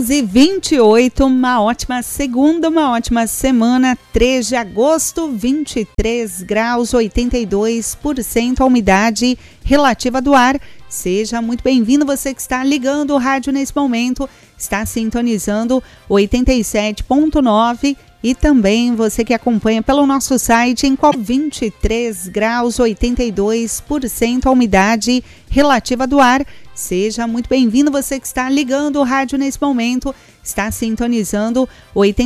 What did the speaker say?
graus e 28, uma ótima segunda, uma ótima semana, 3 de agosto, 23 graus, 82% a umidade relativa do ar. Seja muito bem-vindo, você que está ligando o rádio nesse momento, está sintonizando 87.9 e também você que acompanha pelo nosso site em 23 graus, 82% a umidade relativa do ar. Seja muito bem-vindo, você que está ligando o rádio nesse momento, está sintonizando 87.